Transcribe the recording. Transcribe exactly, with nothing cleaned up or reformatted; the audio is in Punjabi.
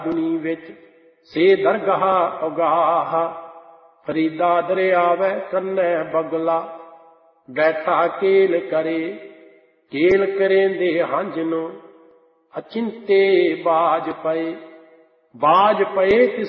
ਦੁਨੀ ਵਿੱਚ ਸੇ ਦਰਗਾਹ ਉਗਾਹ। ਫਰੀਦਾ ਦਰਿਆਵੈ ਕੰਨੈ ਬਗਲਾ ਬੈਠਾ ਕੇਲ ਕਰੇ। ਕੇਲ ਕਰੇਂਦੇ ਹੰਝ ਨੂੰ ਅਚਿੰਤੇ ਬਾਜ ਪਏ। ਬਾਜ ਪਏ ਤਿਸ